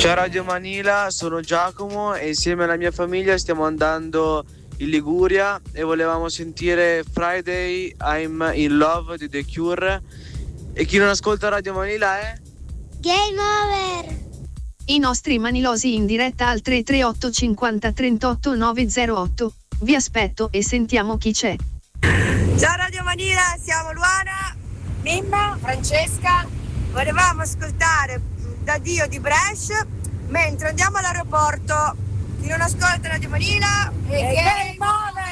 Ciao Radio Manila, sono Giacomo e insieme alla mia famiglia stiamo andando in Liguria e volevamo sentire Friday I'm in Love di The Cure. E chi non ascolta Radio Manila è? Game over! I nostri manilosi in diretta al 338 50 38 908. Vi aspetto e sentiamo chi c'è. Ciao Radio Manila, siamo Luana, Mimma, Francesca. Volevamo ascoltare Da Dio di Brescia mentre andiamo all'aeroporto. Chi non ascolta Radio Manila è Game over!